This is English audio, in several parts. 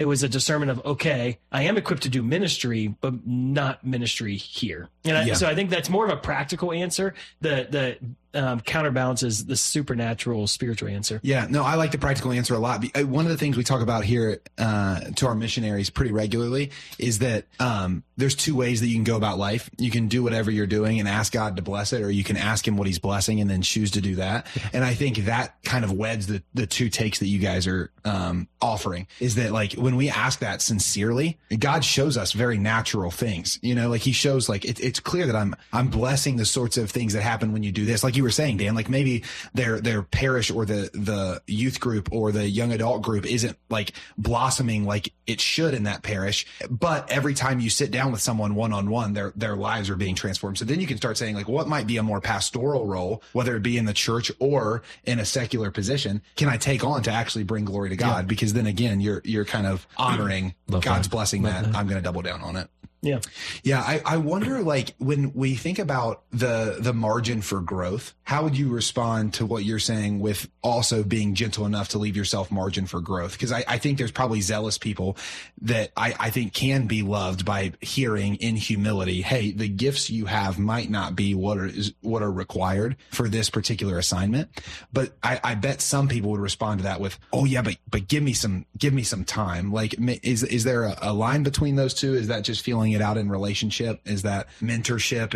it was a discernment of, okay, I am equipped to do ministry, but not ministry here. And so I think that's more of a practical answer. The counterbalances the supernatural spiritual answer. Yeah, no, I like the practical answer a lot. One of the things we talk about here to our missionaries pretty regularly is that there's two ways that you can go about life. You can do whatever you're doing and ask God to bless it, or you can ask him what he's blessing and then choose to do that. And I think that kind of weds the two takes that you guys are offering, is that like when we ask that sincerely, God shows us very natural things. You know, like he shows like it's clear that I'm blessing the sorts of things that happen when you do this. Like you were saying, Dan, like maybe their parish or the youth group or the young adult group isn't like blossoming like it should in that parish, but every time you sit down with someone one-on-one, their lives are being transformed. So then you can start saying like, what might be a more pastoral role, whether it be in the church or in a secular position, can I take on to actually bring glory to God? Yeah. Because then again, you're kind of honoring God's blessing that I'm going to double down on it. Yeah. Yeah. I wonder, like, when we think about the margin for growth, how would you respond to what you're saying with also being gentle enough to leave yourself margin for growth? Because I think there's probably zealous people that I think can be loved by hearing in humility, hey, the gifts you have might not be what are required for this particular assignment. But I bet some people would respond to that with, oh yeah, but give me some time. Like, is there a line between those two? Is that just feeling it out in relationship? Is that mentorship?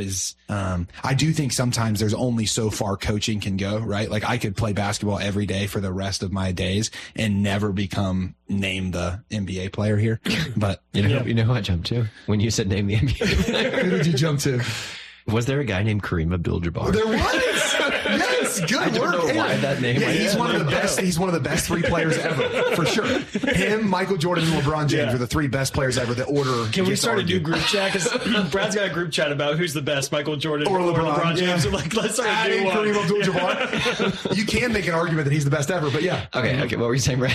I do think sometimes there's only so far coaching can go, right? Like I could play basketball every day for the rest of my days and never name the NBA player here. But you know who I jumped to when you said name the NBA player? Who did you jump to? Was there a guy named Kareem Abdul-Jabbar? There was. Yes, good I work. Don't know why that name. Yeah, he's one of the best. He's one of the best three players ever, for sure. Him, Michael Jordan, and LeBron James are the three best players ever. The order. Can we start a new group chat? Because Brad's got a group chat about who's the best, Michael Jordan or LeBron James. Yeah. Like, let's start a new one. Kareem Abdul-Jabbar. You can make an argument that he's the best ever, but yeah. Okay. What were you saying, Brad?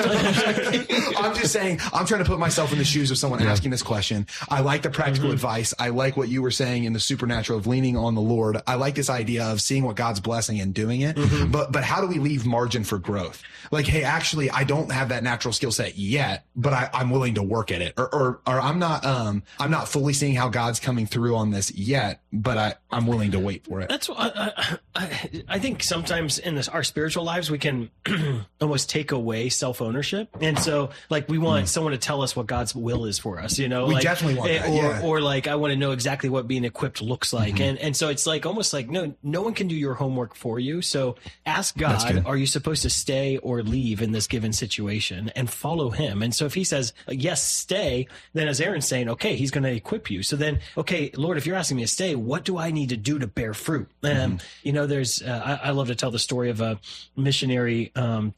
I'm just saying. I'm trying to put myself in the shoes of someone asking this question. I like the practical advice. I like what you were saying in the supernatural of leaning on the Lord. I like this idea of seeing what God's blessing and doing it. But how do we leave margin for growth? Like, hey, actually, I don't have that natural skill set yet, but I'm willing to work at it. Or I'm not fully seeing how God's coming through on this yet, but I'm willing to wait for it. That's what I think sometimes in our spiritual lives, we can almost take away self-ownership. And so like we want someone to tell us what God's will is for us, you know, we definitely want that. Or like, I want to know exactly what being equipped looks like. And so it's like, almost like, no one can do your homework for you. So ask God, are you supposed to stay or leave in this given situation, and follow him? And so if he says, yes, stay, then as Aaron's saying, okay, he's going to equip you. So then, okay, Lord, if you're asking me to stay, what do I need to do to bear fruit? You know, there's, I love to tell the story of a missionary,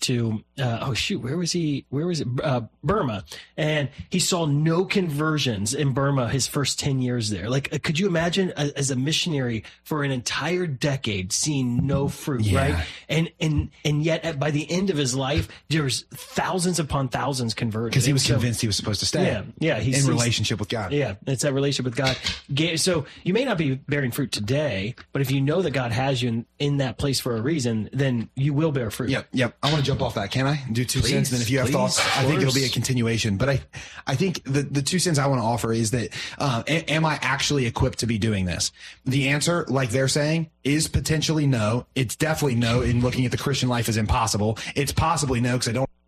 where was it? Burma. And he saw no conversions in Burma his first 10 years there. Like, could you imagine as a missionary for an entire decade seeing no fruit, right? And yet by the end of his life, there's thousands upon thousands converted. Because he was convinced he was supposed to stay. Yeah. He's in relationship with God. Yeah. It's that relationship with God. So you may not be bearing fruit today, but if you know that God has you in that place for a reason, then you will bear fruit. Yep. I want to jump off that. Can I do 2 cents? And then if you have thoughts, I think it'll be a continuation. But I think the 2 cents I want to offer is that, am I actually equipped to be doing this? The answer, like they're saying, is potentially no. It's definitely no. In looking at the Christian life is impossible. It's possibly no, because I don't.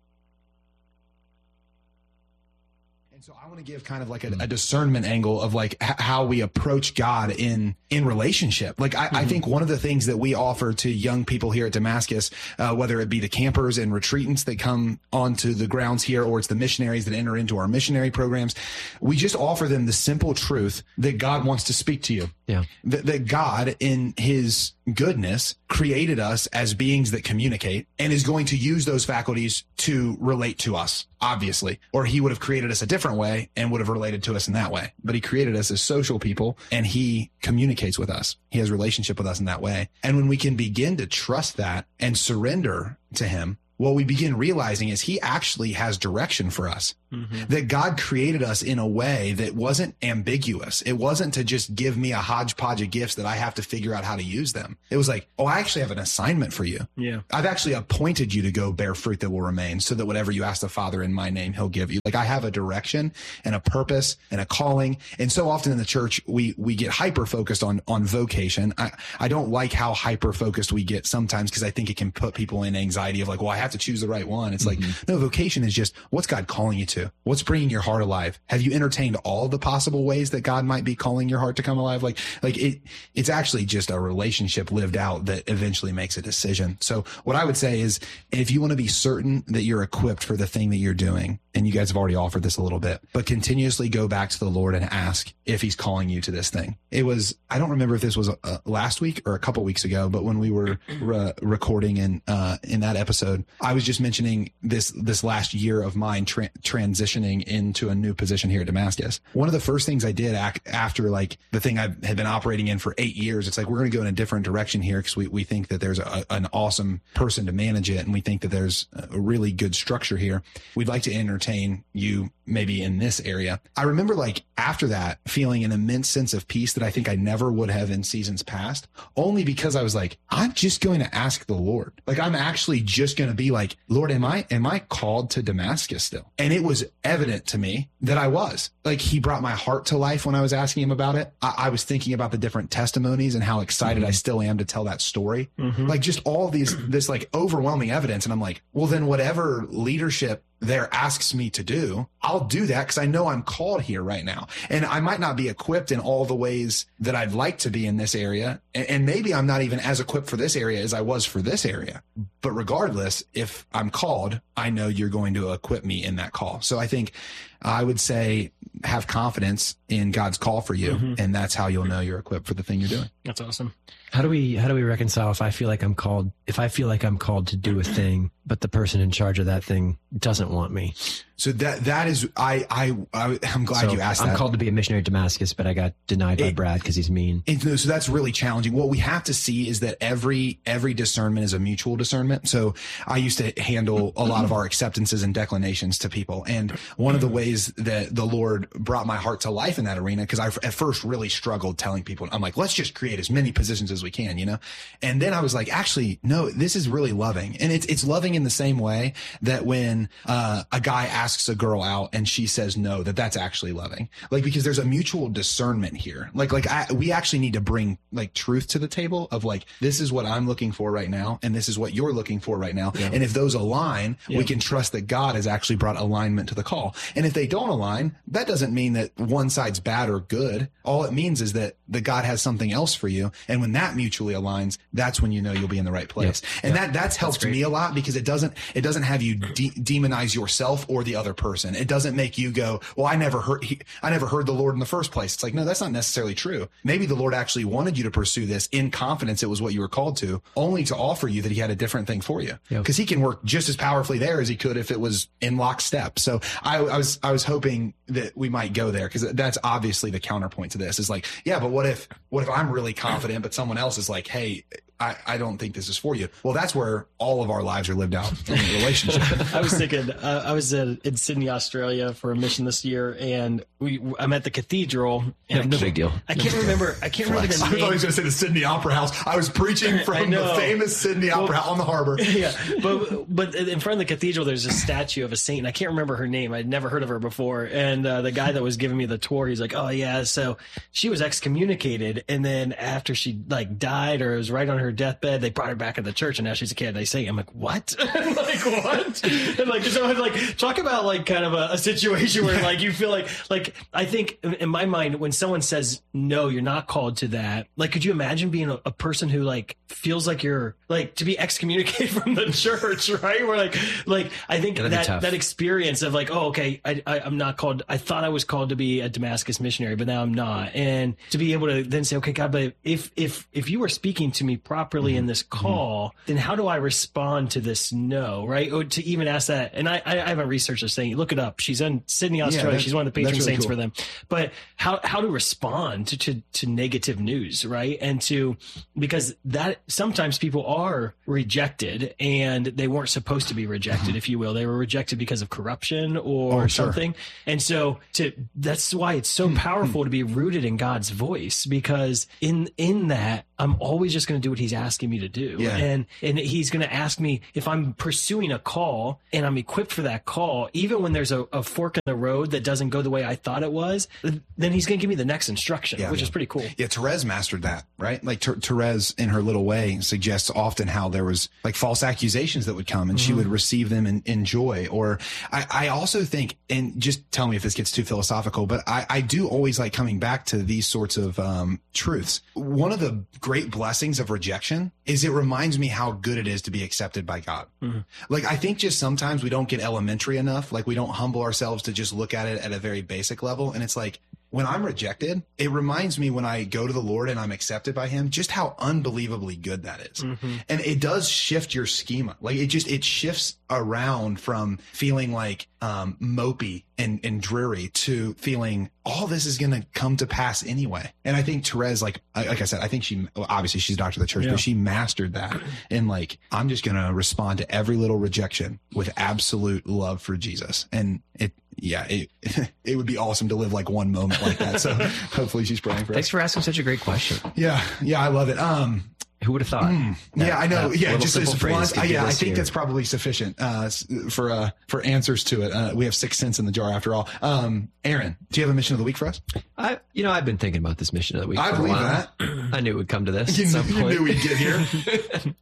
So I want to give kind of like a discernment angle of like how we approach God in relationship. Like I think one of the things that we offer to young people here at Damascus, whether it be the campers and retreatants that come onto the grounds here, or it's the missionaries that enter into our missionary programs, we just offer them the simple truth that God wants to speak to you. Yeah. That God in his goodness created us as beings that communicate and is going to use those faculties to relate to us, obviously, or he would have created us a different way and would have related to us in that way. But he created us as social people, and he communicates with us. He has relationship with us in that way. And when we can begin to trust that and surrender to him, what we begin realizing is he actually has direction for us. That God created us in a way that wasn't ambiguous. It wasn't to just give me a hodgepodge of gifts that I have to figure out how to use them. It was like, oh, I actually have an assignment for you. Yeah. I've actually appointed you to go bear fruit that will remain, so that whatever you ask the Father in my name, he'll give you. Like, I have a direction and a purpose and a calling. And so often in the church, we get hyper focused on vocation. I don't like how hyper focused we get sometimes, because I think it can put people in anxiety of like, well, I have to choose the right one. It's like, no, vocation is just, what's God calling you to? What's bringing your heart alive? Have you entertained all the possible ways that God might be calling your heart to come alive? It's actually just a relationship lived out that eventually makes a decision. So what I would say is, if you want to be certain that you're equipped for the thing that you're doing, and you guys have already offered this a little bit, but continuously go back to the Lord and ask if he's calling you to this thing. It was, I don't remember if this was last week or a couple weeks ago, but when we were recording in that episode, I was just mentioning this last year of mine transitioning into a new position here at Damascus. One of the first things I did after like the thing I had been operating in for 8 years, it's like, we're going to go in a different direction here, because we think that there's an awesome person to manage it, and we think that there's a really good structure here. We'd like to entertain you maybe in this area. I remember like after that feeling an immense sense of peace that I think I never would have in seasons past, only because I was like, I'm just going to ask the Lord. Like, I'm actually just going to be like, Lord, am I called to Damascus still? And it was evident to me that I was. Like, he brought my heart to life when I was asking him about it. I was thinking about the different testimonies and how excited I still am to tell that story. Like, just all this like overwhelming evidence. And I'm like, well, then whatever leadership there asks me to do, I'll do that, because I know I'm called here right now. And I might not be equipped in all the ways that I'd like to be in this area. And maybe I'm not even as equipped for this area as I was for this area. But regardless, if I'm called, I know you're going to equip me in that call. So I think I would say have confidence in God's call for you. And that's how you'll know you're equipped for the thing you're doing. That's awesome. How do we reconcile if I feel like I'm called to do a thing, but the person in charge of that thing doesn't want me? So that is, I'm glad you asked that. I'm called to be a missionary at Damascus, but I got denied by Brad because he's mean. So that's really challenging. What we have to see is that every discernment is a mutual discernment. So I used to handle a lot of our acceptances and declinations to people. And one of the ways that the Lord brought my heart to life in that arena, because I at first really struggled telling people, I'm like, let's just create as many positions as we can, you know? And then I was like, actually, no, this is really loving. And it's loving in the same way that when a guy asks a girl out and she says no, that's actually loving. Like, because there's a mutual discernment here. We actually need to bring like truth to the table of like, this is what I'm looking for right now, and this is what you're looking for right now. Yeah. And if those align, we can trust that God has actually brought alignment to the call. And if they don't align, that doesn't mean that one side's bad or good. All it means is that God has something else for you. And when that mutually aligns, that's when you know you'll be in the right place. Yep. And that's helped me a lot, because it doesn't have you demonize yourself or the other person. It doesn't make you go, well, I never heard the Lord in the first place. It's like, no, that's not necessarily true. Maybe the Lord actually wanted you to pursue this in confidence it was what you were called to, only to offer you that he had a different thing for you. Because he can work just as powerfully there as he could if it was in lockstep. So I was hoping that we might go there, because that's obviously the counterpoint to this is like, yeah, but what if I'm really confident, but someone else is like, hey, I don't think this is for you. Well, that's where all of our lives are lived out in a relationship. I was thinking, I was in Sydney, Australia for a mission this year, and I'm at the cathedral. And no big deal. I can't remember the name. I thought he was going to say the Sydney Opera House. I was preaching from the famous Sydney Opera House on the harbor. Yeah, but in front of the cathedral, there's a statue of a saint, and I can't remember her name. I'd never heard of her before. And the guy that was giving me the tour, he's like, oh yeah, so she was excommunicated, and then after she like died or was right on her deathbed, they brought her back in the church, and now she's a kid. They say, I'm like, what? Like, what? And like, so I was like, talk about like kind of a situation where like you feel like I think in my mind, when someone says no, you're not called to that. Like, could you imagine being a person who like feels like you're like to be excommunicated from the church, right? Where like I think that experience of like, oh, okay, I'm not called. I thought I was called to be a Damascus missionary, but now I'm not. And to be able to then say, okay, God, but if you were speaking to me prior properly in this call, then how do I respond to this no, right? Or to even ask that. And I haven't researched this thing. Look it up. She's in Sydney, Australia. She's one of the patron really saints cool. for them. But how to respond to negative news, right? And because that sometimes people are rejected and they weren't supposed to be rejected, if you will. They were rejected because of corruption or something. And so that's why it's so powerful to be rooted in God's voice, because in that I'm always just going to do what he's asking me to do. Yeah. And he's going to ask me if I'm pursuing a call and I'm equipped for that call, even when there's a fork in the road that doesn't go the way I thought it was, then he's going to give me the next instruction, which is pretty cool. Yeah, Therese mastered that, right? Like Therese, in her little way, suggests often how there was like false accusations that would come, and she would receive them in joy. Or I also think, and just tell me if this gets too philosophical, but I do always like coming back to these sorts of truths. One of the great blessings of rejection is it reminds me how good it is to be accepted by God. Like, I think just sometimes we don't get elementary enough. Like, we don't humble ourselves to just look at it at a very basic level. And it's like, when I'm rejected, it reminds me when I go to the Lord and I'm accepted by him, just how unbelievably good that is. And it does shift your schema. Like, it shifts around from feeling like mopey and dreary to feeling all this is going to come to pass anyway. And I think Therese, like I said, I think obviously she's a doctor of the church, but she mastered that. And like, I'm just going to respond to every little rejection with absolute love for Jesus. And it would be awesome to live like one moment like that. So hopefully she's praying for us. Thanks for asking such a great question. Yeah, I love it. Who would have thought? I know. Yeah, just as blunt. I I think that's probably sufficient for answers to it. We have 6 cents in the jar after all. Aaron, do you have a mission of the week for us? I've been thinking about this mission of the week. I believe that. I knew it would come to this. You at some point. knew we'd get here.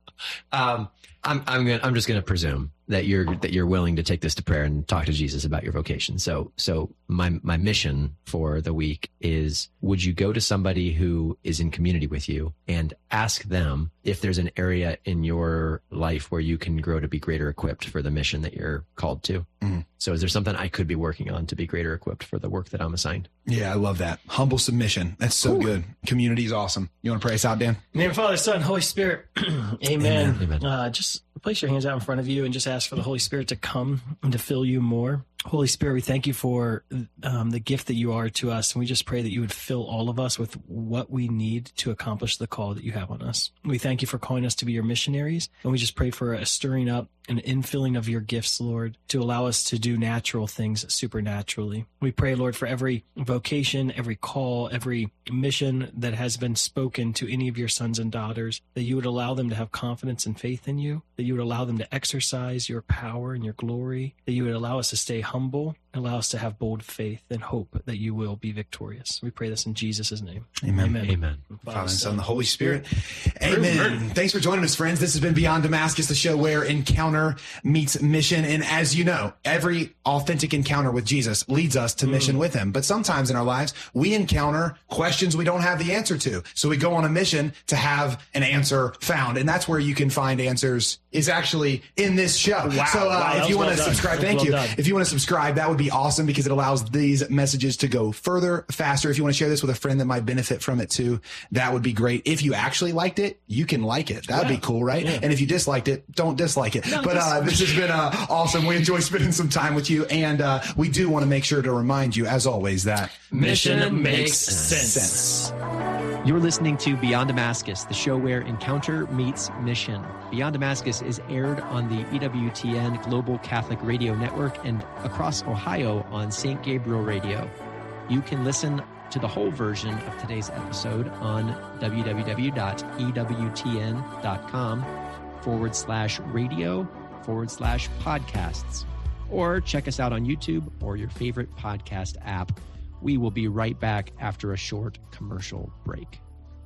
I'm just going to presume that you're willing to take this to prayer and talk to Jesus about your vocation. So my mission for the week is, would you go to somebody who is in community with you and ask them if there's an area in your life where you can grow to be greater equipped for the mission that you're called to? So is there something I could be working on to be greater equipped for the work that I'm assigned? Yeah, I love that. Humble submission. That's so good. Community is awesome. You want to pray us out, Dan? In the name of Father, Son, Holy Spirit. Amen. Amen. Just place your hands out in front of you and just ask for the Holy Spirit to come and to fill you more. Holy Spirit, we thank you for the gift that you are to us. And we just pray that you would fill all of us with what we need to accomplish the call that you have on us. We thank you for calling us to be your missionaries. And we just pray for a stirring up and infilling of your gifts, Lord, to allow us to do natural things supernaturally. We pray, Lord, for every vocation, every call, every mission that has been spoken to any of your sons and daughters, that you would allow them to have confidence and faith in you, that you would allow them to exercise your power and your glory, that you would allow us to stay humble, allow us to have bold faith and hope that you will be victorious. We pray this in Jesus' name. Amen. Amen. Father and Son, the Holy Spirit. Amen. Thanks for joining us, friends. This has been Beyond Damascus, the show where encounter meets mission. And as you know, every authentic encounter with Jesus leads us to mission with him. But sometimes in our lives, we encounter questions we don't have the answer to. So we go on a mission to have an answer found. And that's where you can find answers, is actually in this show. Wow. So if you want to subscribe, thank you. Done. If you want to subscribe, that would be awesome, because it allows these messages to go further, faster. If you want to share this with a friend that might benefit from it too, that would be great. If you actually liked it, you can like it. That would be cool, right? Yeah. And if you disliked it, don't dislike it. No, but this has been awesome. We enjoy spending some time with you. And we do want to make sure to remind you, as always, that mission makes sense. You're listening to Beyond Damascus, the show where encounter meets mission. Beyond Damascus is aired on the EWTN Global Catholic Radio Network and across Ohio on St. Gabriel Radio. You can listen to the whole version of today's episode on www.ewtn.com/radio/podcasts, or check us out on YouTube or your favorite podcast app. We will be right back after a short commercial break.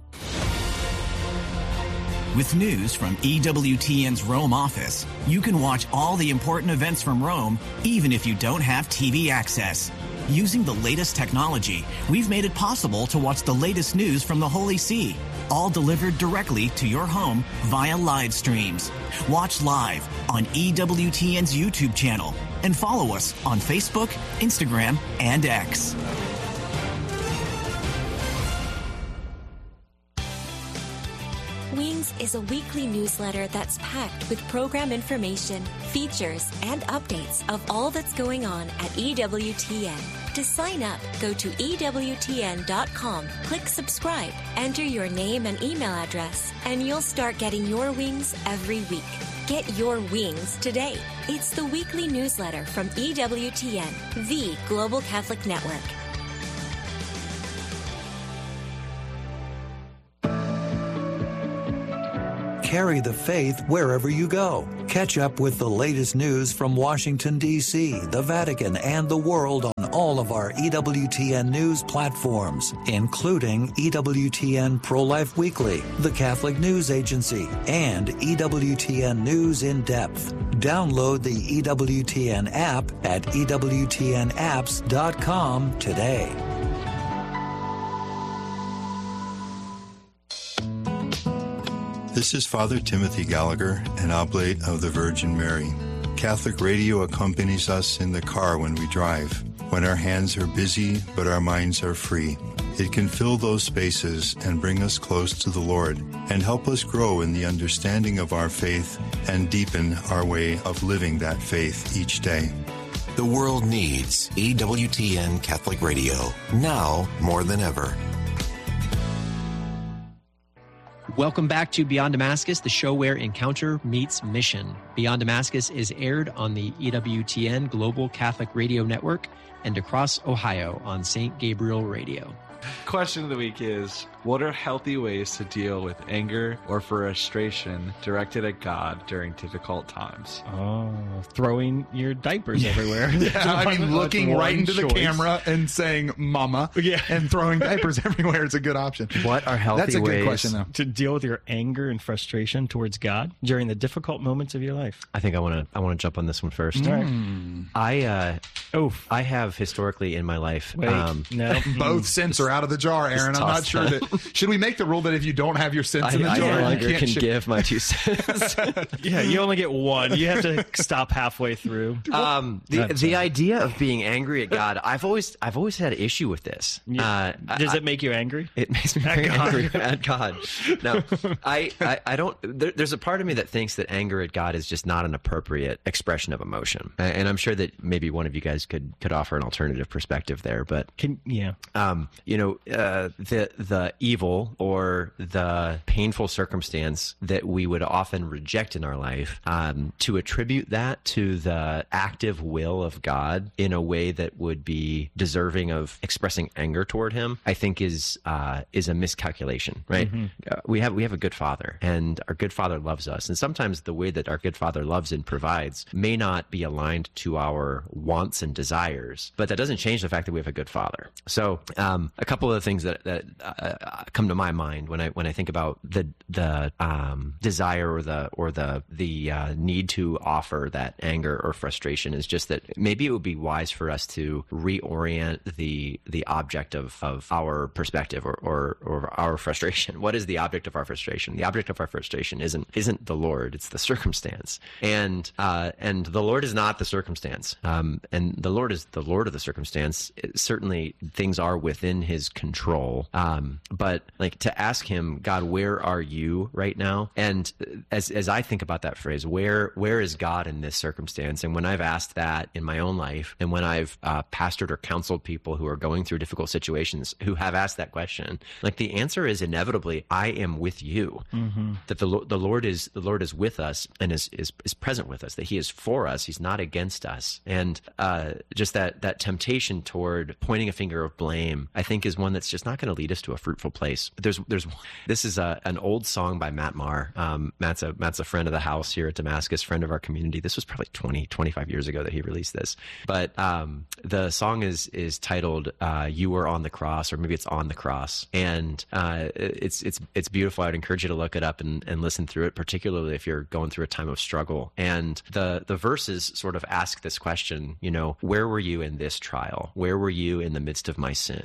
With news from EWTN's Rome office, you can watch all the important events from Rome, even if you don't have TV access. Using the latest technology, we've made it possible to watch the latest news from the Holy See, all delivered directly to your home via live streams. Watch live on EWTN's YouTube channel and follow us on Facebook, Instagram, and X. Wings is a weekly newsletter that's packed with program information, features, and updates of all that's going on at EWTN. To sign up, go to EWTN.com, click subscribe, enter your name and email address, and you'll start getting your wings every week. Get your wings today. It's the weekly newsletter from EWTN, the Global Catholic Network. Carry the faith wherever you go. Catch up with the latest news from Washington, D.C., the Vatican, and the world on all of our EWTN news platforms, including EWTN Pro-Life Weekly, the Catholic News Agency, and EWTN News in Depth. Download the EWTN app at EWTNapps.com today. This is Father Timothy Gallagher, an oblate of the Virgin Mary. Catholic radio accompanies us in the car when we drive, when our hands are busy but our minds are free. It can fill those spaces and bring us close to the Lord and help us grow in the understanding of our faith and deepen our way of living that faith each day. The world needs EWTN Catholic Radio, now more than ever. Welcome back to Beyond Damascus, the show where encounter meets mission. Beyond Damascus is aired on the EWTN Global Catholic Radio Network and across Ohio on St. Gabriel Radio. Question of the week is, what are healthy ways to deal with anger or frustration directed at God during difficult times? Oh, throwing your diapers everywhere. Looking right into the camera and saying "mama," and throwing diapers everywhere is a good option. What are healthy ways? That's a good question, though. To deal with your anger and frustration towards God during the difficult moments of your life? I think I want to jump on this one first. All right. I have historically in my life. No, both scents are out of the jar, Aaron. I'm not sure that. Should we make the rule that if you don't have your scents in the jar, I no longer you can't give my 2 cents? Yeah, you only get one. You have to stop halfway through. The idea of being angry at God, I've always had an issue with this. Does it make you angry? It makes me very angry at God. No, I don't. There's a part of me that thinks that anger at God is just not an appropriate expression of emotion, and I'm sure that maybe one of you guys could offer an alternative perspective there. But the evil or the painful circumstance that we would often reject in our life, to attribute that to the active will of God in a way that would be deserving of expressing anger toward Him, I think is a miscalculation, right? Mm-hmm. We have a good Father, and our good Father loves us, and sometimes the way that our good Father loves and provides may not be aligned to our wants and desires, but that doesn't change the fact that we have a good Father. So a couple of things that come to my mind when I think about the desire or the need to offer that anger or frustration is just that maybe it would be wise for us to reorient the object of our perspective or our frustration. What is the object of our frustration? The object of our frustration isn't the Lord; it's the circumstance, and the Lord is not the circumstance, and the Lord is the Lord of the circumstance. Certainly, things are within His control, but like to ask Him, God, where are you right now? And as I think about that phrase, where is God in this circumstance? And when I've asked that in my own life, and when I've pastored or counseled people who are going through difficult situations who have asked that question, like the answer is inevitably, I am with you. Mm-hmm. That the Lord is with us and is present with us. That He is for us. He's not against us. And just that temptation toward pointing a finger of blame, I think, is one that's just not going to lead us to a fruitful place. But this is an old song by Matt Maher. Matt's a friend of the house here at Damascus, friend of our community. This was probably 25 years ago that he released this. But the song is titled "You Were on the Cross," or maybe it's "On the Cross," and it's beautiful. I'd encourage you to look it up and listen through it, particularly if you're going through a time of struggle. And the verses sort of ask this question: where were you in this trial? Where were you in the midst of my sin? Where were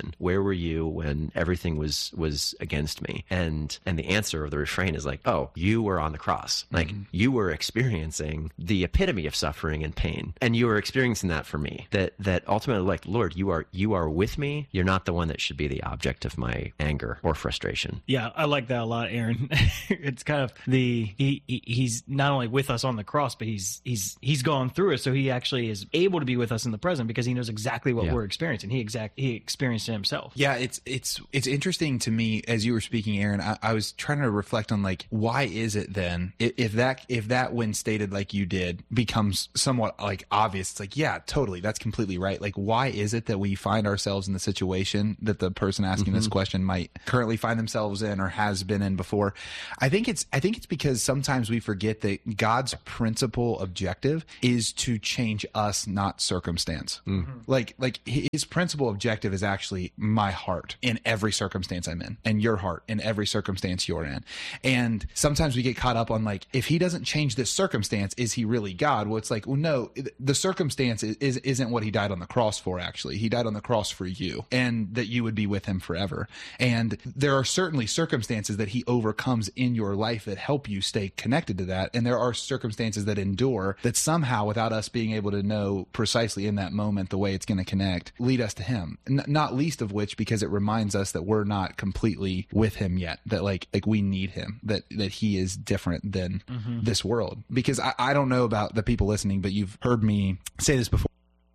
were you when everything was against me? And the answer of the refrain is like, oh, you were on the cross. Like you were experiencing the epitome of suffering and pain, and you were experiencing that for me. That ultimately, like, Lord, you are with me. You're not the one that should be the object of my anger or frustration. Yeah, I like that a lot, Aaron. It's kind of he's not only with us on the cross, but he's gone through it, so he actually is able to be with us in the present because he knows exactly what we're experiencing. He experienced it himself. Yeah, it's interesting to me as you were speaking, Aaron. I was trying to reflect on, like, why is it then if that when stated like you did becomes somewhat like obvious? It's like, yeah, totally, that's completely right. Like, why is it that we find ourselves in the situation that the person asking this question might currently find themselves in or has been in before? I think it's because sometimes we forget that God's principal objective is to change us, not circumstance. Like his principal objective is actually my heart in every circumstance I'm in, and your heart in every circumstance you're in. And sometimes we get caught up on, like, if he doesn't change this circumstance, is he really God? Well, it's like, well, no, the circumstance isn't what he died on the cross for. Actually, he died on the cross for you, and that you would be with him forever. And there are certainly circumstances that he overcomes in your life that help you stay connected to that. And there are circumstances that endure that somehow, without us being able to know precisely in that moment the way it's going to connect, lead us to him. Not least of which because it reminds us that we're not completely with him yet, that like we need him, that he is different than this world. Because I don't know about the people listening, but you've heard me say this before.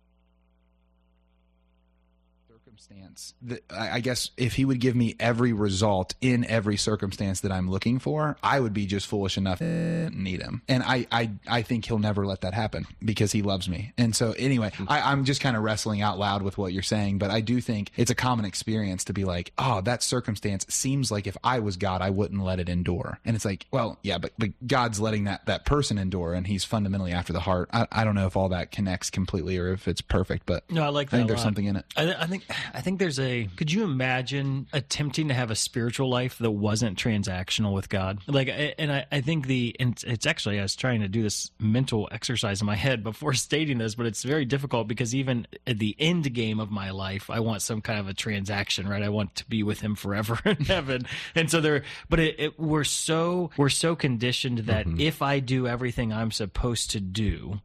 I guess if he would give me every result in every circumstance that I'm looking for, I would be just foolish enough to need him. And I think he'll never let that happen because he loves me. And so anyway, I'm just kind of wrestling out loud with what you're saying, but I do think it's a common experience to be like, oh, that circumstance seems like if I was God, I wouldn't let it endure. And it's like, well, yeah, but God's letting that person endure, and he's fundamentally after the heart. I don't know if all that connects completely or if it's perfect, but no, I like that. I think there's something in it. I think there's could you imagine attempting to have a spiritual life that wasn't transactional with God? Like, and I think it's actually, I was trying to do this mental exercise in my head before stating this, but it's very difficult because even at the end game of my life, I want some kind of a transaction, right? I want to be with him forever in heaven. And so we're so conditioned that if I do everything I'm supposed to do,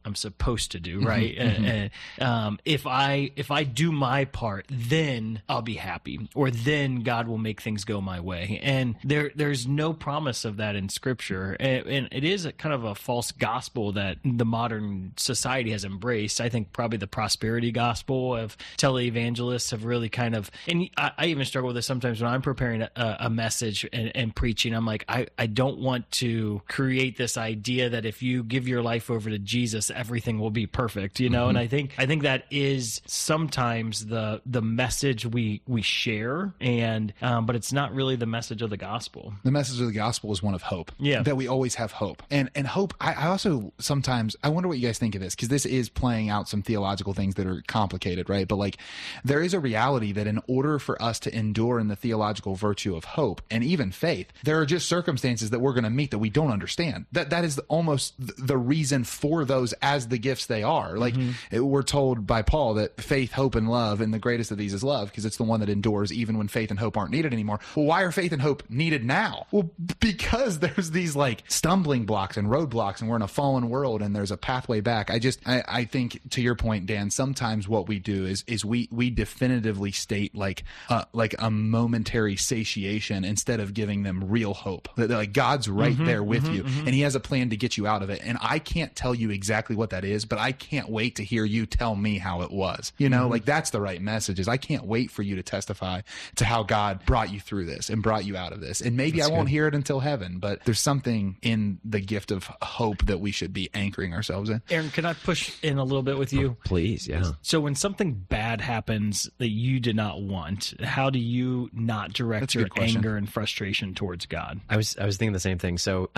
right? If I do my part, then I'll be happy, or then God will make things go my way. And there's no promise of that in Scripture. And it is a kind of a false gospel that the modern society has embraced. I think probably the prosperity gospel of televangelists have really kind of, and I even struggle with this sometimes when I'm preparing a message and preaching. I'm like, I don't want to create this idea that if you give your life over to Jesus, everything will be perfect, you know? And I think that is sometimes the message we share, and but it's not really the message of the gospel. The message of the gospel is one of hope. Yeah, that we always have hope, and hope. I also sometimes I wonder what you guys think of this, because this is playing out some theological things that are complicated, right? But like, there is a reality that in order for us to endure in the theological virtue of hope and even faith, there are just circumstances that we're going to meet that we don't understand. That is almost the reason for those as the gifts they are. Like we're told by Paul that faith, hope, and love, and the greatest of these is love, because it's the one that endures even when faith and hope aren't needed anymore. Well, why are faith and hope needed now? Well, because there's these like stumbling blocks and roadblocks, and we're in a fallen world, and there's a pathway back. I think, to your point, Dan, sometimes what we do is we definitively state like a momentary satiation instead of giving them real hope. That like God's right there with you, and he has a plan to get you out of it. And I can't tell you exactly what that is, but I can't wait to hear you tell me how it was. You know, like that's the right message. Is I can't wait for you to testify to how God brought you through this and brought you out of this. And maybe that's I won't hear it until heaven, but there's something in the gift of hope that we should be anchoring ourselves in. Aaron, can I push in a little bit with you? Please, yeah. So when something bad happens that you did not want, how do you not direct your anger and frustration towards God? I was thinking the same thing. So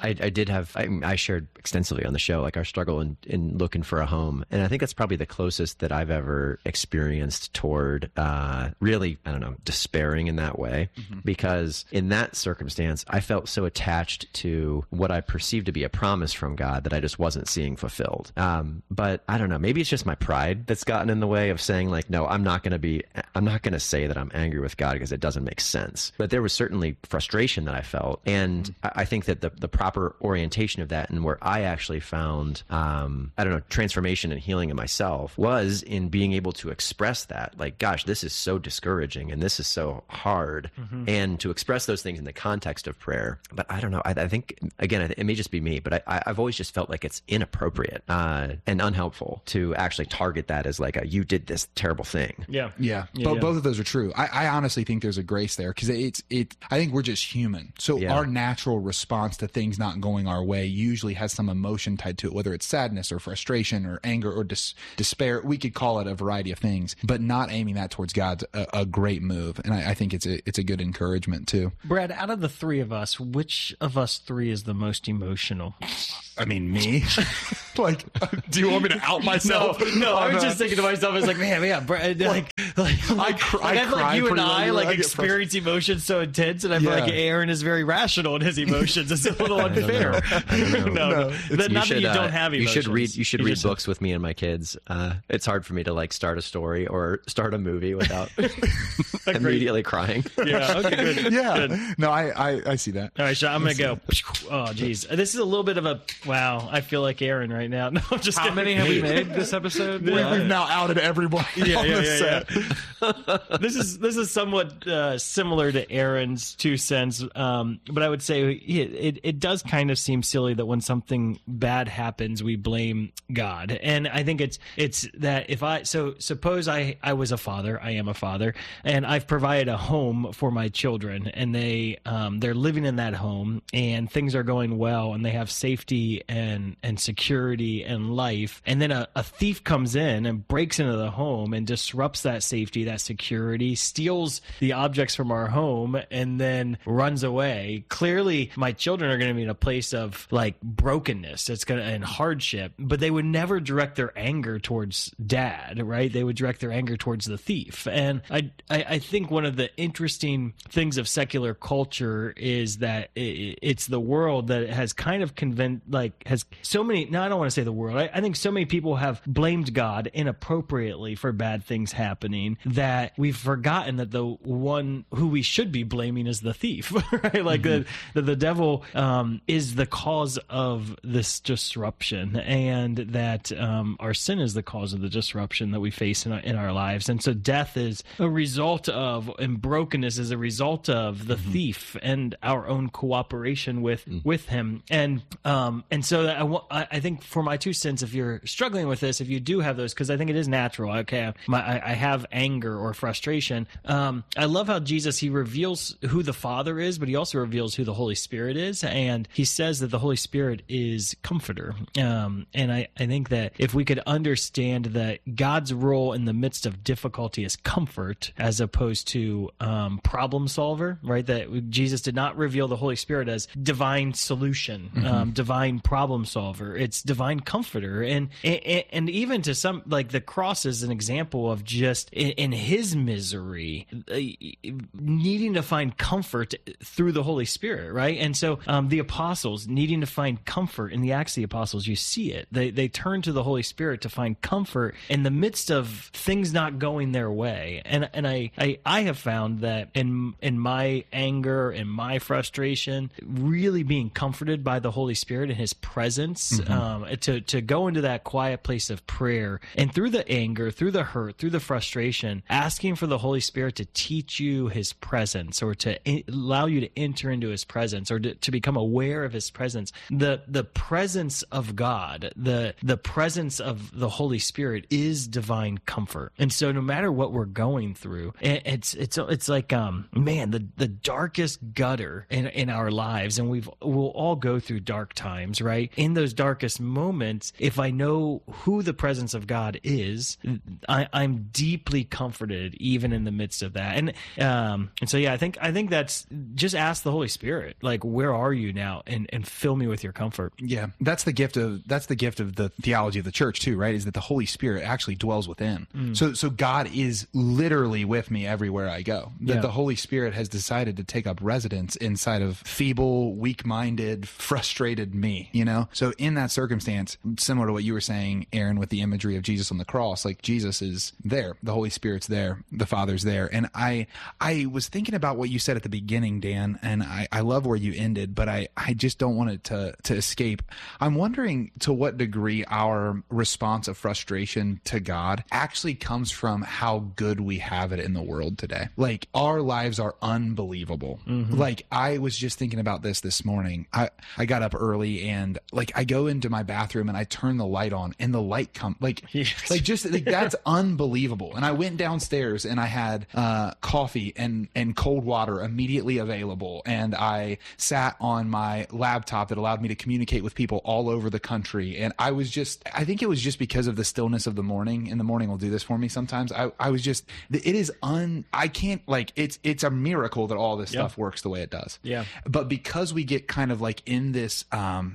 I shared extensively on the show like our struggle in looking for a home, and I think that's probably the closest that I've ever experienced toward toward really, I don't know, despairing in that way. Because in that circumstance, I felt so attached to what I perceived to be a promise from God that I just wasn't seeing fulfilled. But I don't know, maybe it's just my pride that's gotten in the way of saying, like, no, I'm not going to say that I'm angry with God because it doesn't make sense. But there was certainly frustration that I felt. And I think that the proper orientation of that, and where I actually found, transformation and healing in myself, was in being able to express that. Like, gosh, this is so discouraging and this is so hard. And to express those things in the context of prayer. But I don't know. I think, again, it may just be me, but I've always just felt like it's inappropriate and unhelpful to actually target that as like you did this terrible thing. Yeah. Both of those are true. I honestly think there's a grace there, because I think we're just human. So our natural response to things not going our way usually has some emotion tied to it, whether it's sadness or frustration or anger or despair. We could call it a variety of things, but not aiming that towards God's a great move. And I think it's a good encouragement too. Brad, out of the three of us, which of us three is the most emotional? I mean, me. Like, do you want me to out myself? No, I was just thinking to myself, I was like, man, Brad, I feel like you and I experience emotions so intense, and I feel like Aaron is very rational in his emotions. It's a little unfair. No. Not that you don't have emotions. You should read books with me and my kids. It's hard for me to like start a story or start a movie without immediately crying. Yeah. Okay. Good. Yeah. Good. No, I see that. All right, so I'm gonna go. Oh, geez, this is a little bit of a wow. I feel like Aaron right now. No, I'm just How many have we made this episode? We've now outed everybody. Yeah. This is somewhat similar to Aaron's 2 cents, but I would say it does kind of seem silly that when something bad happens, we blame God. And I think it's that suppose I was a father, I am a father, and I've provided a home for my children, and they're living in that home, and things are going well, and they have safety and security and life, and then a thief comes in and breaks into the home and disrupts that safety, that security, steals the objects from our home, and then runs away. Clearly, my children are going to be in a place of like brokenness. And hardship, but they would never direct their anger towards dad, right? They would direct their anger towards the thief. And I think one of the interesting things of secular culture is that it's the world that has kind of has so many. No, I don't want to say the world. I think so many people have blamed God inappropriately for bad things happening that we've forgotten that the one who we should be blaming is the thief, right? Like the devil is the cause of this disruption, and that our sin is the cause of the disruption that we face in our lives. And so death is a result of, and brokenness is a result of the thief and our own cooperation with him. And so I think for my 2 cents, if you're struggling with this, if you do have those, because I think it is natural. Okay, I have anger or frustration. I love how Jesus, he reveals who the Father is, but he also reveals who the Holy Spirit is. And he says that the Holy Spirit is comforter. And I think that if we could understand that God's role in the midst of difficulty is comfort as opposed to problem solver, right? That Jesus did not reveal the Holy Spirit as divine solution, divine problem solver. It's divine comforter. And even to some, like the cross is an example of just in his misery, needing to find comfort through the Holy Spirit, right? And so the apostles needing to find comfort in the Acts of the Apostles, you see it. They turn to the Holy Spirit to find comfort in the midst of things not going their way. And I have found that in my anger and my frustration, really being comforted by the Holy Spirit and his presence, to go into that quiet place of prayer, and through the anger, through the hurt, through the frustration, asking for the Holy Spirit to teach you his presence, or to allow you to enter into his presence, or to become aware of his presence. The presence of God, the presence of the Holy Spirit is divine comfort. And so no matter what we're going through, it's like man, the darkest gutter in our lives, and we'll all go through dark times, right? In those darkest moments, if I know who the presence of God is, I'm deeply be comforted even in the midst of that. And so, yeah, I think that's just ask the Holy Spirit, like, where are you now? And fill me with your comfort. Yeah. That's the gift of the theology of the church too, right? Is that the Holy Spirit actually dwells within. So God is literally with me everywhere I go. That the Holy Spirit has decided to take up residence inside of feeble, weak-minded, frustrated me, you know? So in that circumstance, similar to what you were saying, Aaron, with the imagery of Jesus on the cross, like, Jesus is there. The Holy Spirit's there. The Father's there. And I was thinking about what you said at the beginning, Dan, and I love where you ended, but I just don't want it to escape. I'm wondering to what degree our response of frustration to God actually comes from how good we have it in the world today. Like, our lives are unbelievable. Like, I was just thinking about this morning. I got up early and, like, I go into my bathroom and I turn the light on and the light comes, like, that's unbelievable. And I went downstairs and I had coffee and cold water immediately available. And I sat on my laptop that allowed me to communicate with people all over the country. And I think it was just because of the stillness of the morning, and the morning will do this for me sometimes. It's a miracle that all this stuff works the way it does. Yeah. But because we get kind of like in this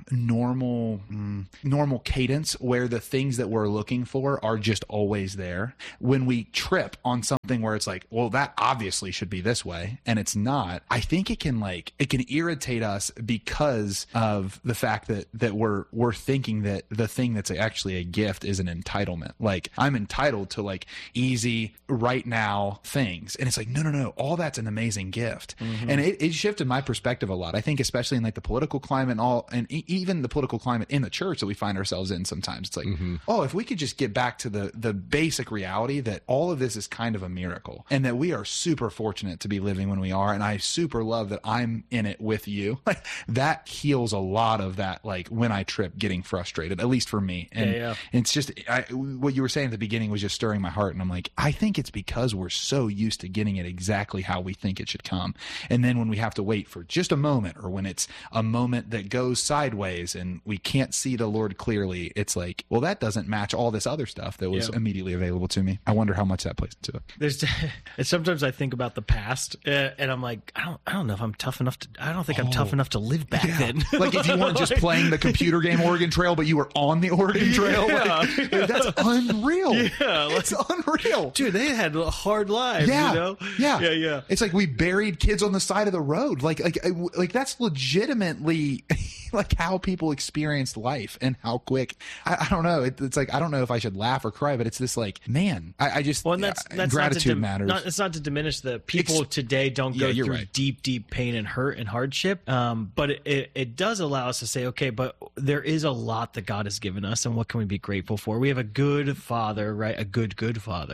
normal cadence where the things that we're looking for are just always there, when we trip on something where it's like, well, that obviously should be this way, and it's not, I think it can irritate us because of the fact that we're thinking that the thing that's actually a gift is an entitlement. Like, I'm entitled to, like, easy right now things. And it's like, no, all that's an amazing gift. And it shifted my perspective a lot. I think especially in, like, the political climate and even the political climate in the church that we find ourselves in sometimes. It's like, if we could just get back to the basic reality that all of this is kind of a miracle, and that we are super fortunate to be living when we are. And I super love that I'm in it with you. Like, that heals a lot of that, like, when I trip, getting frustrated, at least for me. And it's just, what you were saying at the beginning was just stirring my heart. And I'm like, I think it's because we're so used to getting it exactly how we think it should come. And then when we have to wait for just a moment, or when it's a moment that goes sideways and we can't see the Lord clearly, it's like, well, that doesn't match all this other stuff that was immediately available to me. I wonder how much that plays into it. Sometimes I think about the past, and I'm like, I don't know if I'm tough enough to. I don't think I'm tough enough to live back then. Like, if you weren't just playing the computer game Oregon Trail, but you were on the Oregon Trail, like, that's unreal. It's unreal, dude. They had hard lives. Yeah, you know? Yeah. It's like we buried kids on the side of the road. Like that's legitimately like how people experienced life and how quick. I don't know. It's like, I don't know if I should laugh or cry, but it's this, like, man, I just, well, that's gratitude matters. It's not to diminish the people today don't go through deep pain and hurt and hardship. But it does allow us to say, okay, but there is a lot that God has given us, and what can we be grateful for? We have a good Father, right? A good Father.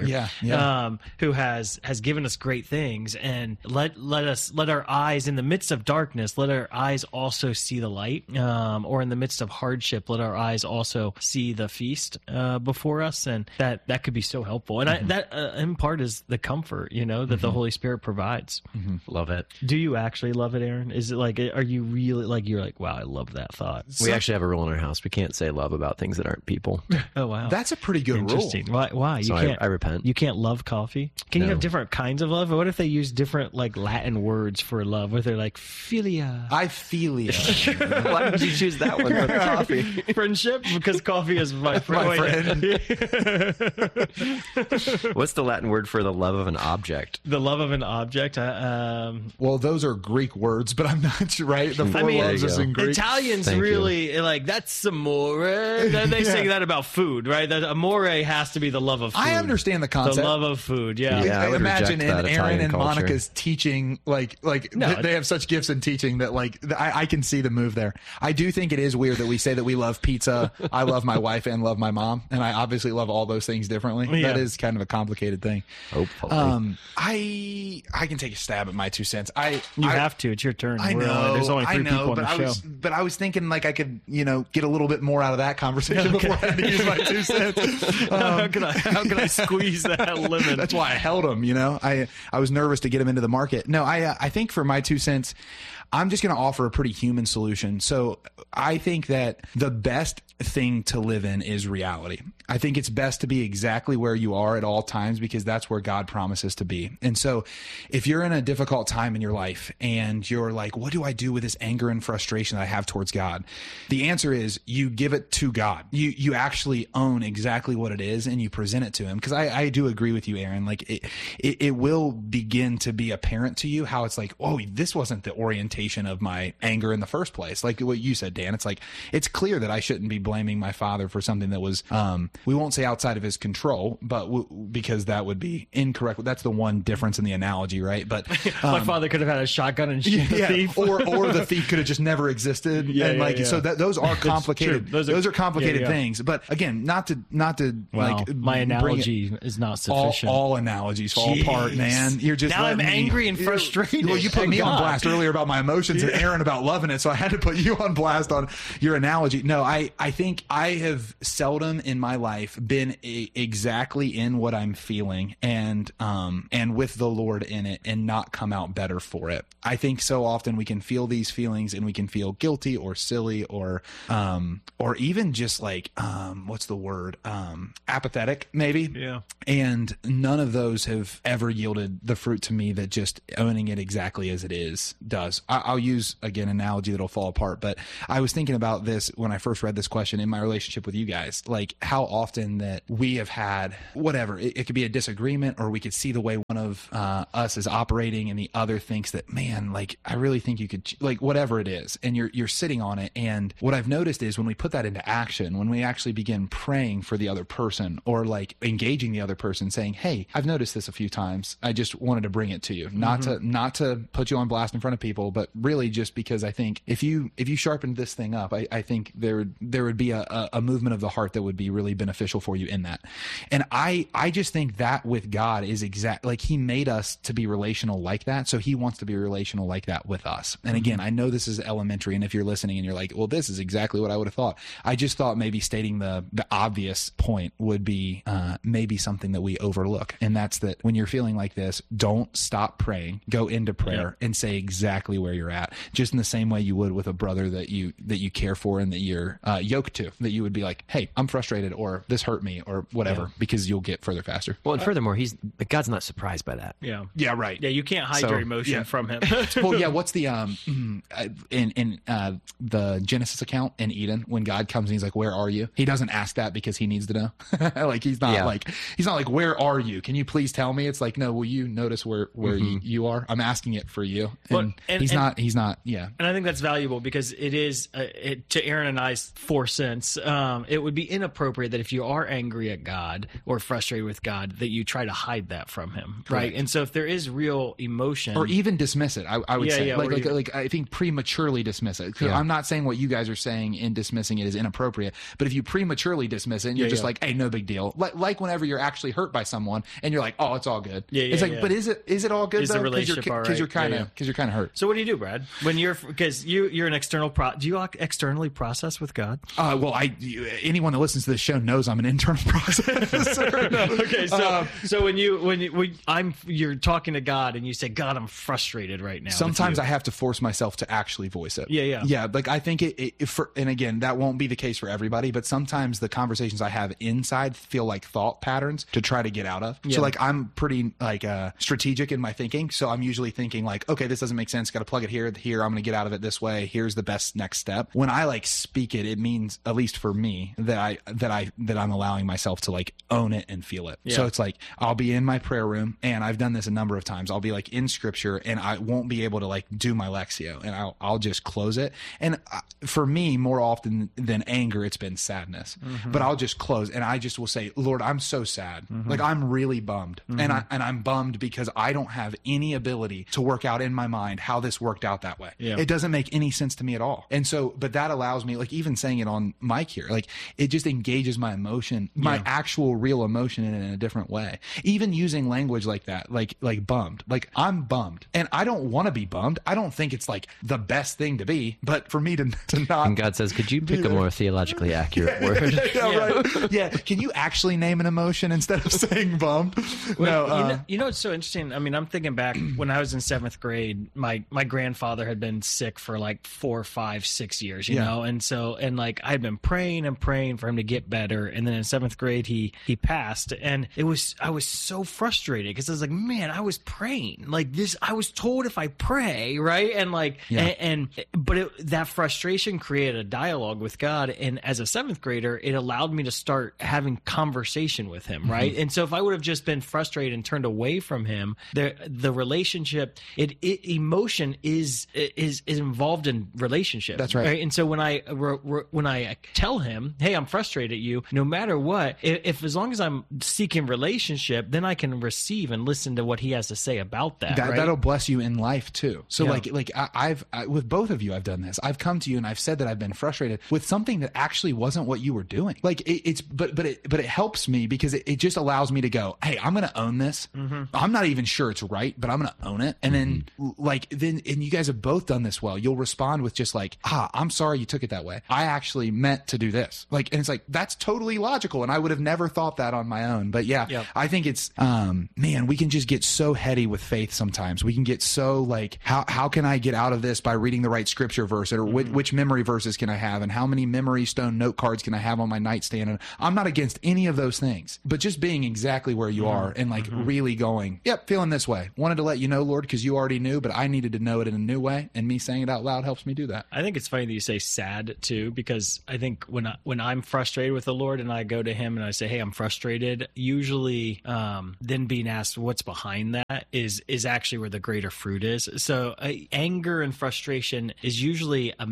Who has given us great things, and let our eyes, in the midst of darkness, let our eyes also see the light. Or in the midst of hardship, let our eyes also see the feast before us, and that could be so helpful. And that in part is the comfort, that the Holy Spirit provides. Love it. Do you actually love it, Aaron? Is it like, are you really like, you're like, wow, I love that thought? We actually have a rule in our house: we can't say love about things that aren't people. Oh wow, that's a pretty good rule. Why? So I repent. You can't love coffee. Can you have different kinds of love? What if they use different, like, Latin words for love, where they're like philia? I philia. Why did you choose that one for coffee? Friendship, because coffee is my friend. What's the Latin word for the love of an object? The love of an object. Well, those are Greek words, but I'm not right. The four loves is in Greek. Italians really like, that's amore. They say that about food, right? That amore has to be the love of food. I understand the concept. The love of food. Yeah. I imagine in Aaron and Monica's teaching, they have such gifts in teaching that, like, I can see the move there. I do think it is weird that we say that we love pizza. I love my wife and love my mom, and I obviously love all those things differently. That is kind of a complicated thing. Hopefully. I can take a stab at my 2 cents. You have to. It's your turn. I know. There's only 3 people on the show. But I was thinking, like, I could, get a little bit more out of that conversation before I had to use my 2 cents. How can I squeeze that lemon? That's why I held him. I was nervous to get him into the market. No, I think for my 2 cents, I'm just going to offer a pretty human solution. So I think that the best thing to live in is reality. I think it's best to be exactly where you are at all times, because that's where God promises to be. And so if you're in a difficult time in your life and you're like, what do I do with this anger and frustration that I have towards God? The answer is you give it to God. You actually own exactly what it is and you present it to him. Because I do agree with you, Aaron. Like it will begin to be apparent to you how it's like, oh, this wasn't the orientation of my anger in the first place. Like what you said, Dan, it's like, it's clear that I shouldn't be blaming my father for something that was, we won't say outside of his control, but because that would be incorrect. That's the one difference in the analogy, right? But my father could have had a shotgun and shoot the thief, or the thief could have just never existed. So that those are complicated. Those are complicated things. But again, not to my analogy is not sufficient. All analogies fall apart, man. You're just now I'm angry and frustrated. Well, you put me on blast earlier about my emotions and Aaron about loving it, so I had to put you on blast on your analogy. No, I think I have seldom in my life been exactly in what I'm feeling and with the Lord in it and not come out better for it. I think so often we can feel these feelings and we can feel guilty or silly or even just like what's the word, apathetic maybe. Yeah. And none of those have ever yielded the fruit to me that just owning it exactly as it is does. I'll use again an analogy that'll fall apart, but I was thinking about this when I first read this question in my relationship with you guys, like how often that we have had whatever, it could be a disagreement, or we could see the way one of us is operating and the other thinks that, man, like I really think you could, like whatever it is, and you're sitting on it. And what I've noticed is when we put that into action, when we actually begin praying for the other person or like engaging the other person, saying, hey, I've noticed this a few times, I just wanted to bring it to you, not to put you on blast in front of people, but really just because I think if you sharpened this thing up, I think there would be a movement of the heart that would be really beneficial for you in that. And I just think that with God is exact, like he made us to be relational like that, so he wants to be relational like that with us. And again, I know this is elementary, and if you're listening and you're like, well, this is exactly what I would have thought, I just thought maybe stating the obvious point would be maybe something that we overlook, and that's that when you're feeling like this, don't stop praying, go into prayer and say exactly where you're at, just in the same way you would with a brother that you care for and that you're yoked to, that you would be like, hey, I'm frustrated, or this hurt me, or whatever, because you'll get further faster. Well, and furthermore, God's not surprised by that. Yeah, right. Yeah, you can't hide your emotion from him. Well, yeah, what's the in the Genesis account in Eden, when God comes and he's like, where are you? He doesn't ask that because he needs to know. Like he's not like, where are you? Can you please tell me? It's like, no, will you notice where you are? I'm asking it for you. And, he's not. Yeah. And I think that's valuable because it is to Aaron and I's 4 cents. It would be inappropriate that if you are angry at God or frustrated with God, that you try to hide that from him. Right. And so if there is real emotion, or even dismiss it, I would say like I think prematurely dismiss it. I'm not saying what you guys are saying in dismissing it is inappropriate, but if you prematurely dismiss it and you're just like, hey, no big deal. Like whenever you're actually hurt by someone and you're like, oh, it's all good. It's like, but is it all good? Is the relationship all right? Because you're kind of hurt. So what do you do, Brad? When because you're an external do you externally process with God? Well, anyone that listens to this show knows I'm an internal processor. Okay, so when you're talking to God and you say, God, I'm frustrated right now. Sometimes I have to force myself to actually voice it. Yeah. Like I think and again, that won't be the case for everybody, but sometimes the conversations I have inside feel like thought patterns to try to get out of. So like I'm pretty like strategic in my thinking. So I'm usually thinking like, okay, this doesn't make sense. Got to plug it here. I'm going to get out of it this way. Here's the best next step. When I like speak it, it means, at least for me, that I'm allowing myself to like own it and feel it. So it's like I'll be in my prayer room, and I've done this a number of times. I'll be like in scripture, and I won't be able to like do my Lectio, and I'll just close it. And for me, more often than anger, it's been sadness. But I'll just close, and I just will say, Lord, I'm so sad. Like I'm really bummed, and I'm bummed because I don't have any ability to work out in my mind how this worked out that way. It doesn't make any sense to me at all. And so, but that allows me, like even saying it on mic here, like it just engages my emotion, my actual real emotion in a different way. Even using language like that, like bummed, like I'm bummed, and I don't want to be bummed. I don't think it's like the best thing to be, but for me to not. And God says, could you pick a more theologically accurate word? Right. Yeah. Can you actually name an emotion instead of saying bummed? No. You know, it's so interesting. I mean, I'm thinking back when I was in 7th grade, my grandfather had been sick for like 4, 5, 6 years, you know? And so, and like I had been praying for him to get better. better. And then in 7th grade, he passed. And I was so frustrated because I was like, man, I was praying like this. I was told if I pray, right. And like, but that frustration created a dialogue with God. And as a 7th grader, it allowed me to start having conversation with him. Right. And so if I would have just been frustrated and turned away from him, the relationship, emotion is involved in relationship. That's right. And so when I tell him, hey, I'm frustrated at you, no matter what, if as long as I'm seeking relationship, then I can receive and listen to what he has to say about that. Right? That'll bless you in life too. So I've with both of you, I've done this. I've come to you and I've said that I've been frustrated with something that actually wasn't what you were doing. Like but it helps me because it just allows me to go, hey, I'm going to own this. Mm-hmm. I'm not even sure it's right, but I'm going to own it. And then and you guys have both done this well. You'll respond with just like, I'm sorry you took it that way. I actually meant to do this. Like, and it's like, that's totally logical. And I would have never thought that on my own. But I think it's, man, we can just get so heady with faith sometimes. We can get so like, how can I get out of this by reading the right scripture verse, or which memory verses can I have, and how many memory stone note cards can I have on my nightstand? And I'm not against any of those things, but just being exactly where you are and like really going, yep, feeling this way. Wanted to let you know, Lord, because you already knew, but I needed to know it in a new way. And me saying it out loud helps me do that. I think it's funny that you say sad too, because I think when I'm frustrated with the Lord and I go to him and I say, hey, I'm frustrated, usually then being asked what's behind that is actually where the greater fruit is. So anger and frustration is usually I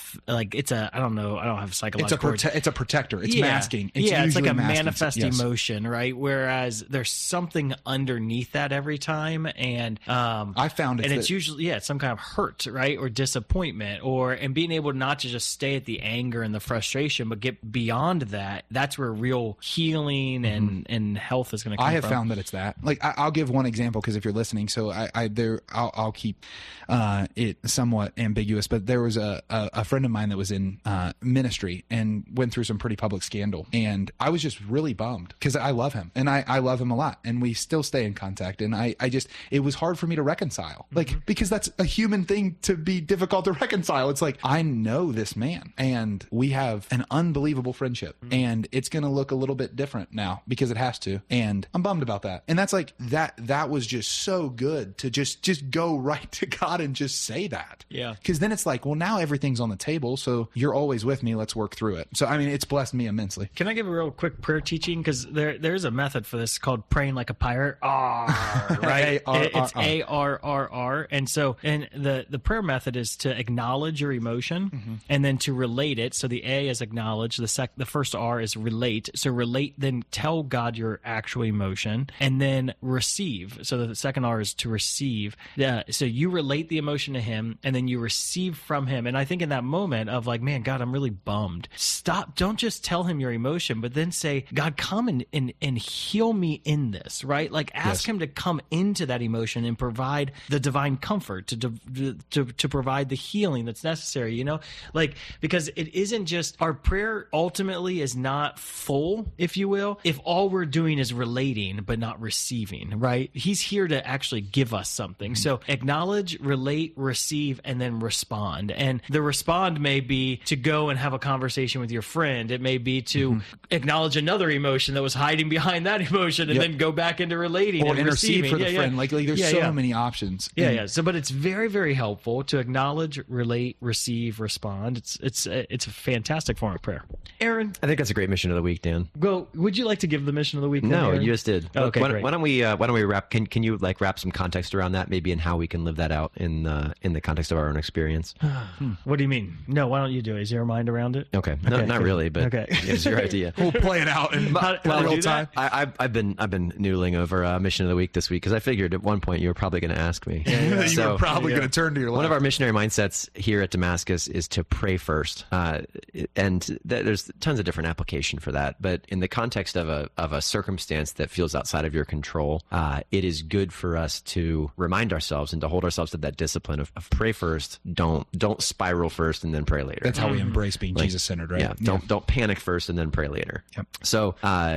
don't know, I don't have psychological it's a protector. It's masking. It's like a manifest emotion, right? Whereas there's something underneath that every time. And I found it's usually it's some kind of hurt, right? Or disappointment, and being able not to just stay at the anger and the frustration, but get beyond that. That's where real healing and health is going to come from. I have found that it's that. Like I'll give one example, because if you're listening, so I'll keep it somewhat ambiguous, but there was a friend of mine that was in ministry and went through some pretty public scandal, and I was just really bummed because I love him and I love him a lot, and we still stay in contact, and it was hard for me to reconcile, like, because that's a human thing to be difficult to reconcile. It's like, I know this man and we have an unbelievable friendship, and it's going to look a little bit different now because it has to, and I'm bummed about that. And that's like that was just so good to just go right to God and just say that. Yeah. Because then it's like, well, now everything's on the table, so you're always with me. Let's work through it. So I mean, it's blessed me immensely. Can I give a real quick prayer teaching? Because there's a method for this called praying like a pirate. Right? It's ARRR. And so, the prayer method is to acknowledge your emotion and then to relate it. So the A is acknowledge. The first R is relate. So relate, then tell God your actual emotion, and then receive. So the second R is to receive. So you relate the emotion to him, and then you receive from him. And I think in that moment of like, man, God, I'm really bummed. Stop. Don't just tell him your emotion, but then say, God, come and heal me in this, right? Like ask him to come into that emotion and provide the divine comfort, to provide the healing that's necessary, like, because it isn't just, our prayer ultimately is not full, if you will, if all we're doing is relating but not receiving, right? He's here to actually give us something. So acknowledge, relate, receive, and then respond. And the respond may be to go and have a conversation with your friend. It may be to acknowledge another emotion that was hiding behind that emotion, and then go back into relating or and intercede receiving for the friend. Like there's so many options. So, but it's very, very helpful to acknowledge, relate, receive, respond. It's a fantastic form of prayer. Aaron, I think that's a great mission of the week, Dan. Well, would you like to give the mission of the week? No, Aaron? You just did. Okay, great. Why don't we wrap? Can you like wrap some context around that, maybe, and how we can live that out in the context of our own experience? What do you mean? No, why don't you do it? Is your mind around it? Okay, no, not really, but it's your idea. We'll play it out in real time. I've been noodling over mission of the week this week because I figured at one point you were probably going to ask me. You were probably going to turn to your left. One of our missionary mindsets here at Damascus is to pray first, and there's tons of different application for that. But in the context of a circumstance that feels outside of your control, it is good for us to remind ourselves and to hold ourselves to that discipline of pray first. Don't spiral first and then pray later. That's how we embrace being Jesus-centered, right? Yeah. Don't panic first and then pray later. Yep. So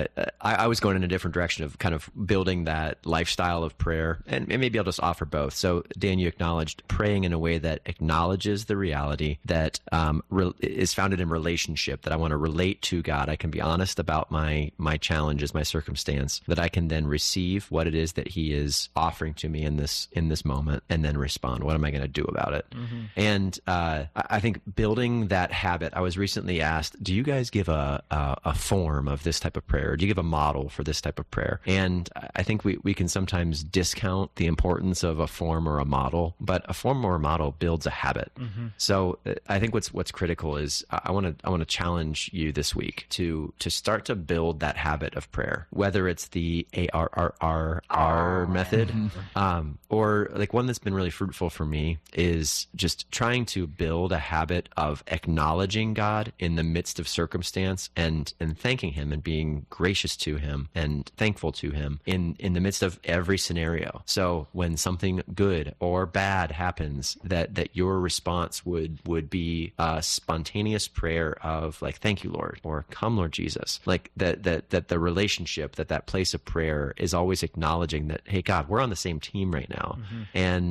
I was going in a different direction of kind of building that lifestyle of prayer, and maybe I'll just offer both. So Dan, you acknowledged praying in a way that acknowledges the reality that is founded in relationship, that I want to relate to God God. I can be honest about my challenges, my circumstance, that I can then receive what it is that he is offering to me in this moment, and then respond. What am I going to do about it? Mm-hmm. And I think building that habit, I was recently asked, do you guys give a form of this type of prayer? Do you give a model for this type of prayer? And I think we can sometimes discount the importance of a form or a model, but a form or a model builds a habit. Mm-hmm. So I think what's critical is I want to challenge you this week to start to build that habit of prayer, whether it's the ARRR method, mm-hmm. Or like one that's been really fruitful for me is just trying to build a habit of acknowledging God in the midst of circumstance and thanking him and being gracious to him and thankful to him in the midst of every scenario. So when something good or bad happens, that your response would be a spontaneous prayer of like, thank you, Lord, or come, Lord Jesus. Like that the relationship, that place of prayer is always acknowledging that, hey, God, we're on the same team right now. Mm-hmm.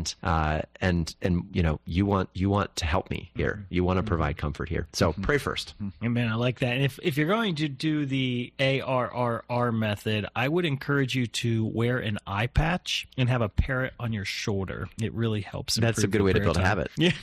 And you know, you want to help me here. Mm-hmm. You want to provide comfort here. So pray first. Amen. I like that. And if you're going to do the ARRR method, I would encourage you to wear an eye patch and have a parrot on your shoulder. It really helps. That's a good way to build a habit. Yeah.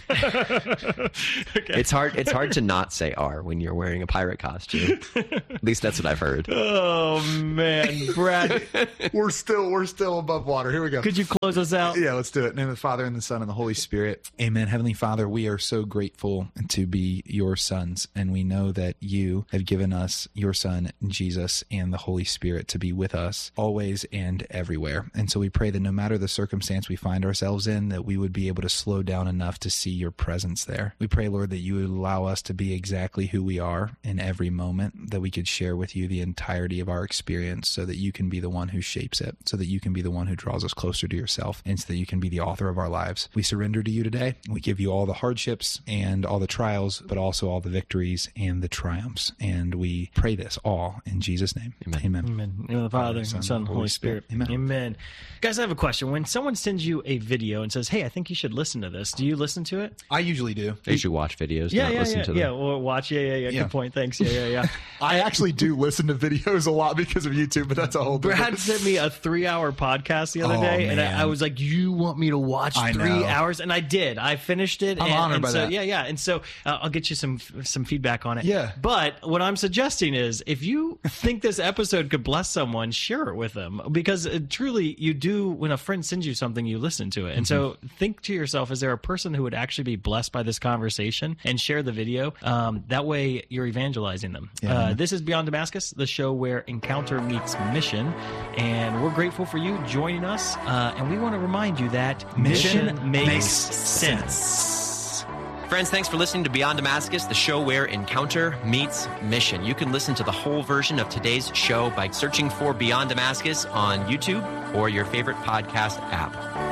Okay. It's hard to not say R when you're wearing a pirate costume. At least that's what I've heard. Oh man, Brad, we're still above water. Here we go. Could you close us out? Yeah, let's do it. In the name of the Father and the Son and the Holy Spirit. Amen. Heavenly Father, we are so grateful to be your sons, and we know that you have given us your Son, Jesus, and the Holy Spirit to be with us always and everywhere. And so we pray that no matter the circumstance we find ourselves in, that we would be able to slow down enough to see your presence there. We pray, Lord, that you would allow us to be exactly who we are in every moment, that we could share with you the entirety of our experience so that you can be the one who shapes it, so that you can be the one who draws us closer to yourself, and so that you can be the author of our lives. We surrender to you today. We give you all the hardships and all the trials, but also all the victories and the triumphs. And we pray this all in Jesus' name. Amen. Amen. Amen. In the name of the Father, Son, and Holy Spirit. Amen. Amen. Guys, I have a question. When someone sends you a video and says, hey, I think you should listen to this, do you listen to it? I usually do. They should watch videos, not listen to them. Yeah, or watch. Yeah. Good point. Thanks. Yeah. I actually do listen to videos a lot because of YouTube, but that's a whole different... Brad sent me a 3-hour podcast the other day, man. and I was like, you want me to watch 3 hours? And I did. I finished it. I'm honored by that. Yeah. And so I'll get you some feedback on it. Yeah. But what I'm suggesting is if you think this episode could bless someone, share it with them. Because truly, you do, when a friend sends you something, you listen to it. And so think to yourself, is there a person who would actually be blessed by this conversation, and share the video? That way you're evangelizing them. Yeah. This is Beyond Damascus, the show where encounter meets mission. And we're grateful for you joining us. And we want to remind you that mission makes sense. Friends, thanks for listening to Beyond Damascus, the show where encounter meets mission. You can listen to the whole version of today's show by searching for Beyond Damascus on YouTube or your favorite podcast app.